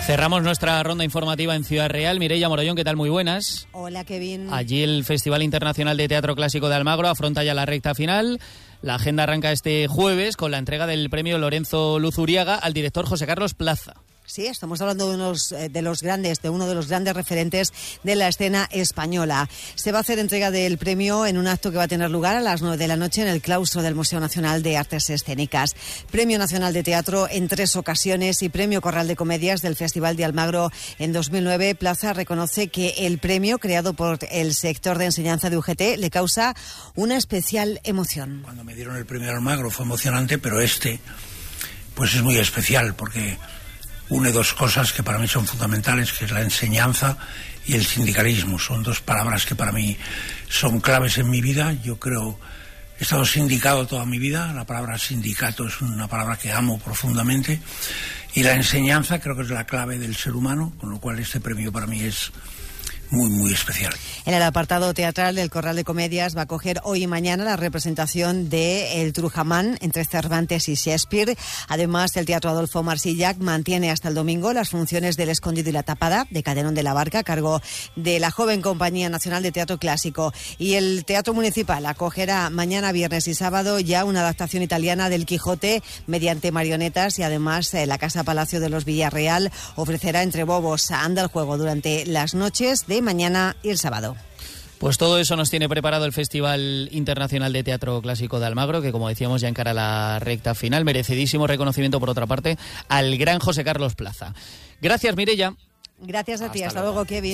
Cerramos nuestra ronda informativa en Ciudad Real. Mireia Morollón, ¿qué tal? Muy buenas. Hola, Kevin. Allí el Festival Internacional de Teatro Clásico de Almagro afronta ya la recta final. La agenda arranca este jueves con la entrega del premio Lorenzo Luzuriaga al director José Carlos Plaza. Sí, estamos hablando de uno de los grandes referentes de la escena española. Se va a hacer entrega del premio en un acto que va a tener lugar a las 9 de la noche en el claustro del Museo Nacional de Artes Escénicas. Premio Nacional de Teatro en 3 ocasiones y Premio Corral de Comedias del Festival de Almagro en 2009. Plaza reconoce que el premio, creado por el sector de enseñanza de UGT, le causa una especial emoción. Cuando me dieron el premio Almagro fue emocionante, pero pues es muy especial porque une 2 cosas que para mí son fundamentales, que es la enseñanza y el sindicalismo. Son 2 palabras que para mí son claves en mi vida. Yo creo, he estado sindicado toda mi vida. La palabra sindicato es una palabra que amo profundamente. Y la enseñanza creo que es la clave del ser humano, con lo cual este premio para mí es muy, muy especial. En el apartado teatral del Corral de Comedias va a coger hoy y mañana la representación de El Trujamán entre Cervantes y Shakespeare. Además, el Teatro Adolfo Marsillac mantiene hasta el domingo las funciones del Escondido y la Tapada de Cadenón de la Barca a cargo de la joven Compañía Nacional de Teatro Clásico. Y el Teatro Municipal acogerá mañana, viernes y sábado ya una adaptación italiana del Quijote mediante marionetas y además la Casa Palacio de los Villarreal ofrecerá entre bobos Anda el juego durante las noches de mañana y el sábado. Pues todo eso nos tiene preparado el Festival Internacional de Teatro Clásico de Almagro, que como decíamos ya encara la recta final. Merecidísimo reconocimiento, por otra parte, al gran José Carlos Plaza. Gracias, Mireia. Gracias a ti. Hasta luego, Kevin.